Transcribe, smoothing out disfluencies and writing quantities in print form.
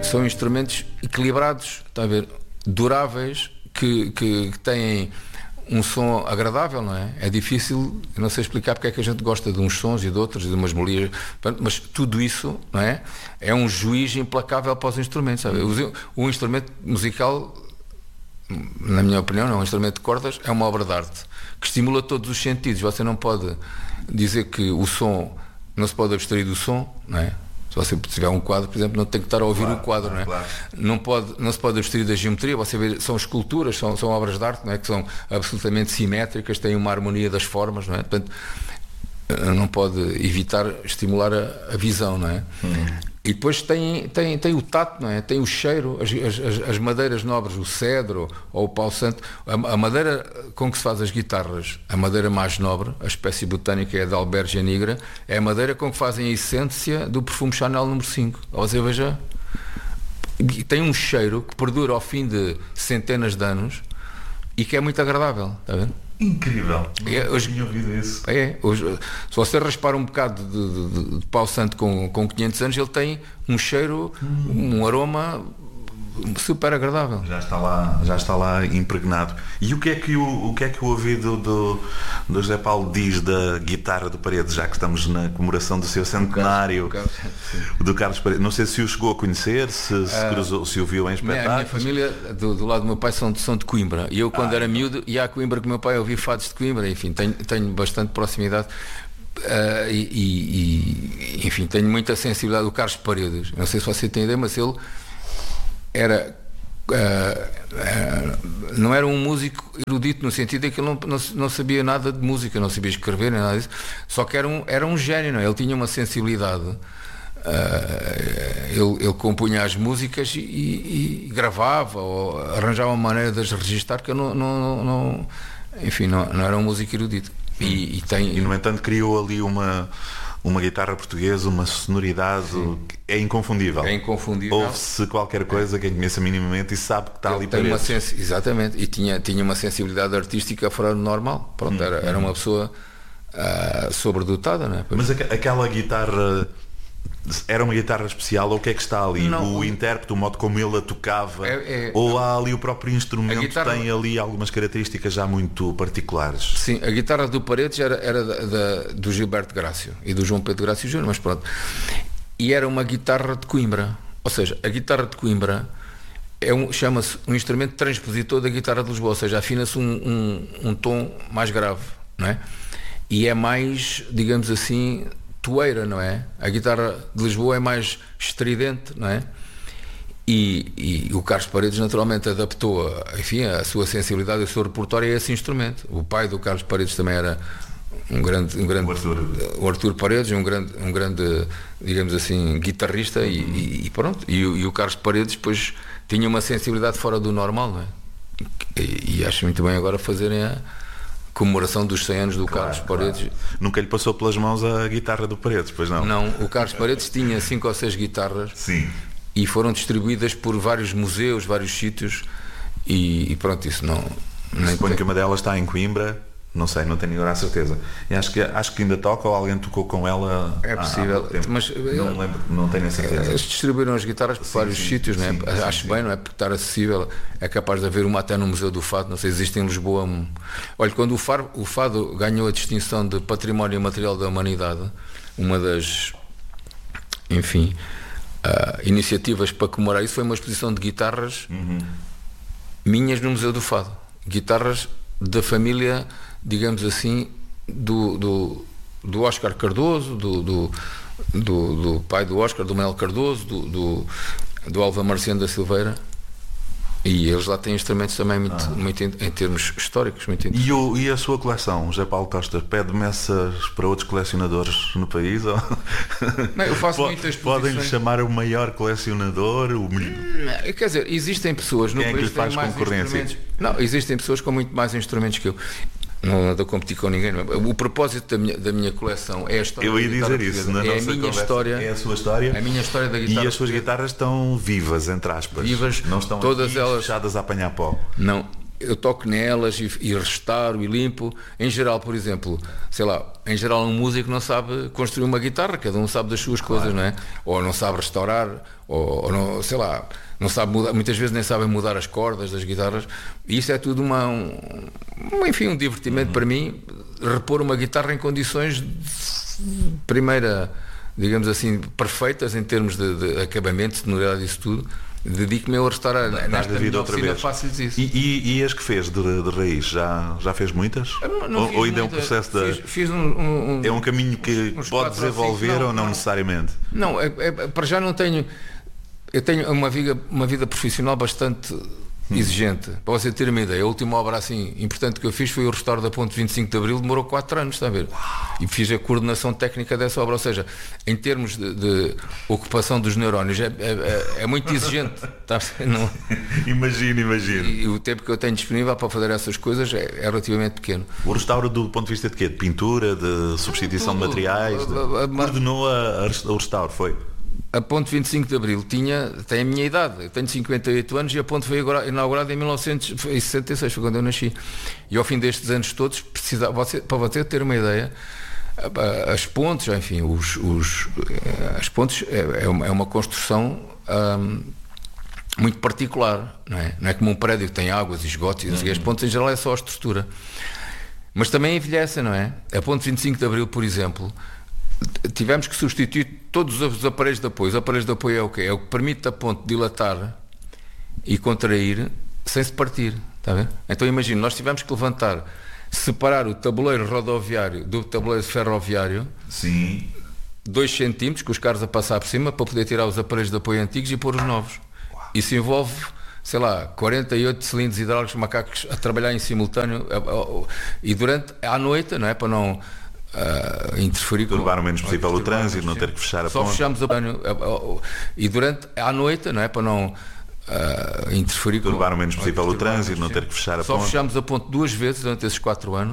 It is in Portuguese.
são instrumentos equilibrados, está a ver, duráveis, que têm um som agradável, não é? É difícil, eu não sei explicar porque é que a gente gosta de uns sons e de outros, de umas melodias, mas tudo isso, não é? É um juiz implacável para os instrumentos, sabe? O instrumento musical, na minha opinião, não, um instrumento de cordas é uma obra de arte que estimula todos os sentidos. Você não pode dizer que o som, não se pode abstrair do som, não é? Se você tiver um quadro, por exemplo, não tem que estar a ouvir o quadro, não é? Claro. Não se pode abstrair da geometria. Você vê, são esculturas, são obras de arte, não é? Que são absolutamente simétricas, têm uma harmonia das formas, não é? Portanto, não pode evitar estimular a visão, não é? E depois tem o tato, não é? Tem o cheiro, as madeiras nobres, o cedro ou o pau santo. A madeira com que se faz as guitarras, a madeira mais nobre, a espécie botânica é da Albergia nigra, é a madeira com que fazem a essência do perfume Chanel número 5. Você veja, e tem um cheiro que perdura ao fim de centenas de anos e que é muito agradável, está a ver? Incrível, não tinha ouvido isso. Se você raspar um bocado de pau santo com 500 anos, ele tem um cheiro, um aroma super agradável. Já está lá impregnado. E o que é que o ouvido do José Paulo diz da guitarra do Paredes, já que estamos na comemoração do seu centenário, do Carlos Paredes? Não sei se o chegou a conhecer, se cruzou, se o viu em espetáculos. A minha família do lado do meu pai são de Coimbra, e eu quando era miúdo ia a Coimbra com o meu pai, ouvi fados de Coimbra, enfim, tenho bastante proximidade. Enfim, tenho muita sensibilidade do Carlos Paredes. Não sei se você tem ideia, mas ele não era um músico erudito no sentido em que ele não sabia nada de música, não sabia escrever nem nada disso, só que era um gênio, não é? Ele tinha uma sensibilidade, ele compunha as músicas e gravava ou arranjava uma maneira de as registar que eu não era um músico erudito. E no entanto criou ali uma guitarra portuguesa, uma sonoridade. Sim. É inconfundível. Ouve-se qualquer coisa, quem conheça minimamente e sabe que está ali para isso. Exatamente, e tinha uma sensibilidade artística fora do normal. Pronto, era uma pessoa sobredotada, não é? Mas aquela guitarra era uma guitarra especial, ou o que é que está ali? O intérprete, o modo como ele a tocava, ou há ali o próprio instrumento, tem ali algumas características já muito particulares? Sim, a guitarra do Paredes era do Gilberto Grácio e do João Pedro Grácio Júnior, mas pronto. E era uma guitarra de Coimbra, ou seja, a guitarra de Coimbra chama-se um instrumento transpositor da guitarra de Lisboa, ou seja, afina-se um tom mais grave, não é? E é mais, digamos assim, toeira, não é? A guitarra de Lisboa é mais estridente, não é? E o Carlos Paredes naturalmente adaptou a sua sensibilidade, o seu repertório a esse instrumento. O pai do Carlos Paredes também era o Artur Paredes, um grande, digamos assim, guitarrista, e pronto. E o Carlos Paredes depois tinha uma sensibilidade fora do normal, não é? E acho muito bem agora fazerem a comemoração dos 100 anos do Carlos Paredes. Claro. Nunca lhe passou pelas mãos a guitarra do Paredes, pois não? Não, o Carlos Paredes tinha 5 ou 6 guitarras. Sim. E foram distribuídas por vários museus, vários sítios, e pronto, isso não... Suponho que uma delas está em Coimbra, não sei, não tenho agora a certeza. E acho que ainda toca, ou alguém tocou com ela. É possível, mas não lembro, não tenho a certeza. Eles distribuíram as guitarras por vários sítios, não é? Acho bem, não é? Porque estar acessível, é capaz de haver uma até no Museu do Fado, não sei, existe em Lisboa. Olha, quando o Fado ganhou a distinção de Património Material da Humanidade, uma das, enfim, iniciativas para comemorar isso foi uma exposição de guitarras minhas no Museu do Fado, guitarras da família, digamos assim, do Oscar Cardoso, do pai do Oscar, do Manuel Cardoso, do Alva Marciano da Silveira, e eles lá têm instrumentos também muito em termos históricos. Muito e a sua coleção, José Paulo Costa, pede messas para outros colecionadores no país? Ou... Não, eu faço muitas exposições. Podem-lhe chamar o maior colecionador? Quer dizer, existem pessoas no país que têm mais instrumentos. Não, existem pessoas com muito mais instrumentos que eu. Não ando a competir com ninguém. O propósito da minha coleção é a história. Eu ia dizer isso, não é a minha história. É a sua história. A minha história da guitarra. E as suas guitarras estão vivas, entre aspas. Vivas, não estão todas elas fechadas a apanhar pó. Não, eu toco nelas e restauro e limpo. Em geral, por exemplo, sei lá, em geral um músico não sabe construir uma guitarra, cada um sabe das suas coisas, não é? Ou não sabe restaurar, ou não, sei lá, não sabe mudar, muitas vezes nem sabem mudar as cordas das guitarras. E isso é tudo enfim, um divertimento para mim, repor uma guitarra em condições de primeira, digamos assim, perfeitas em termos de acabamento, sonoridade, isso tudo. Dedico-me a restaurar nesta minha oficina, faço-lhes isso. E as que fez de raiz, já fez muitas? Ou ainda é um processo de... Fiz é um caminho que pode desenvolver ou não necessariamente? Não, para já não tenho... Eu tenho uma vida profissional bastante exigente. Para você ter uma ideia, a última obra assim importante que eu fiz foi o restauro da Ponte 25 de Abril, demorou 4 anos, está a ver? E fiz a coordenação técnica dessa obra, ou seja, em termos de ocupação dos neurónios é muito exigente, está a ver? Não... Imagino. E o tempo que eu tenho disponível para fazer essas coisas é relativamente pequeno. O restauro do ponto de vista de quê? De pintura, de substituição de materiais? Coordenou o restauro, foi? A Ponte 25 de Abril tem a minha idade, eu tenho 58 anos e a ponte foi inaugurada em 1966, foi quando eu nasci. E ao fim destes anos todos, para você ter uma ideia, as pontes, enfim, as pontes é uma construção muito particular, não é? Não é como um prédio que tem águas e esgotos, e as pontes em geral é só a estrutura. Mas também envelhecem, não é? A Ponte 25 de Abril, por exemplo, tivemos que substituir todos os aparelhos de apoio. Os aparelhos de apoio é o quê? É o que permite a ponte dilatar e contrair sem se partir, está a ver? Então imagina, nós tivemos que separar o tabuleiro rodoviário do tabuleiro ferroviário, sim, 2 centímetros, com os carros a passar por cima, para poder tirar os aparelhos de apoio antigos e pôr os novos. Isso envolve, sei lá, 48 cilindros hidráulicos, macacos a trabalhar em simultâneo, e durante à noite, não é? Para não interferir, turbar o menos possível o trânsito, não ter que fechar a só ponte. Fechamos e durante à noite, não é? Para não interferir, turbar o menos possível o trânsito, não ter que fechar a ponte. Só fechamos a ponte 2 vezes durante esses 4 anos,